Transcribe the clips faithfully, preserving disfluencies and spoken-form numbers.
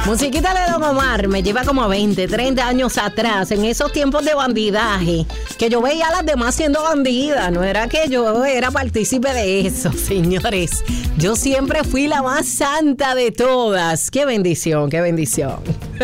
Musiquita de Don Omar me lleva como veinte, treinta años atrás, en esos tiempos de bandidaje, que yo veía a las demás siendo bandidas. No era que yo era partícipe de eso, señores. Yo siempre fui la más santa de todas. Qué bendición, qué bendición.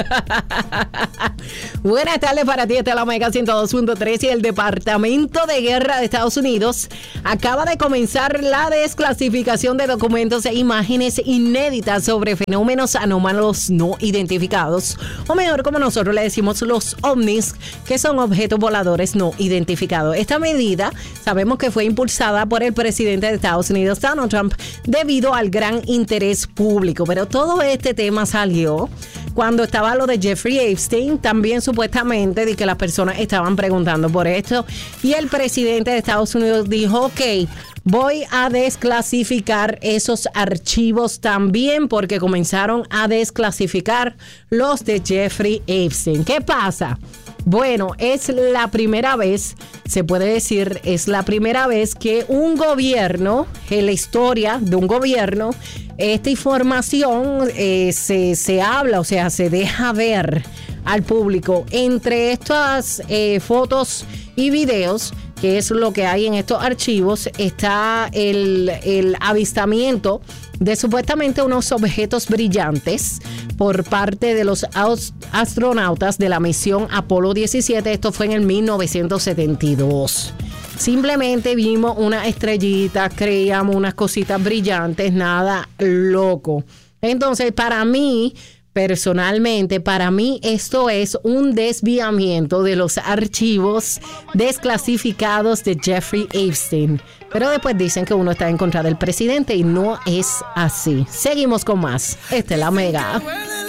Buenas tardes para ti, esta es la Mega ciento dos punto tres y el Departamento de Guerra de Estados Unidos acaba de comenzar la desclasificación de documentos e imágenes inéditas sobre fenómenos anómalos no identificados, o mejor, como nosotros le decimos, los ovnis, que son objetos voladores no identificados. Esta medida sabemos que fue impulsada por el presidente de Estados Unidos, Donald Trump, debido al gran interés público, pero todo este tema salió cuando estaba lo de Jeffrey Epstein, también supuestamente de que las personas estaban preguntando por esto, y el presidente de Estados Unidos dijo, ok, voy a desclasificar esos archivos también, porque comenzaron a desclasificar los de Jeffrey Epstein. ¿Qué pasa? Bueno, es la primera vez, se puede decir, es la primera vez que un gobierno, en la historia de un gobierno, esta información eh, se, se habla, o sea, se deja ver al público. Entre estas eh, fotos y videos, que es lo que hay en estos archivos, está el, el avistamiento de supuestamente unos objetos brillantes por parte de los astronautas de la misión Apolo diecisiete. Esto fue en el mil novecientos setenta y dos. Simplemente vimos una estrellita, creíamos unas cositas brillantes, nada loco. Entonces, para mí, personalmente, para mí esto es un desviamiento de los archivos desclasificados de Jeffrey Epstein. Pero después dicen que uno está en contra del presidente y no es así. Seguimos con más. Esta es la Mega.